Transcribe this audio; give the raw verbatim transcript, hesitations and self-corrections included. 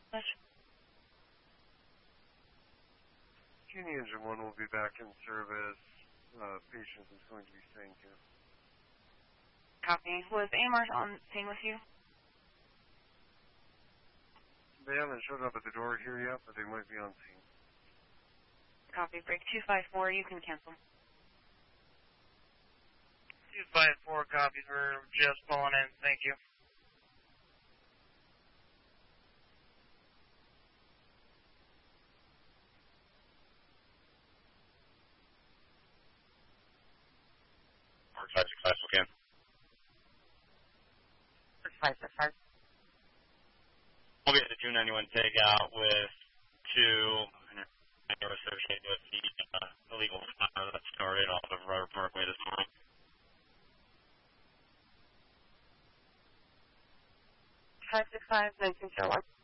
Kenney Engine one will be back in service. Uh, patient is going to be staying here. Copy. Was A M R on scene with you? They haven't showed up at the door here yet, but they might be on scene. Copy. Break two five four, you can cancel. two five four copies. We're just pulling in. Thank you. Mark five six five, Spokane. five six five. We'll get the two ninety-one takeout with two associated with the uh, illegal fire that started off of River Parkway this morning. five six five, nineteen oh one.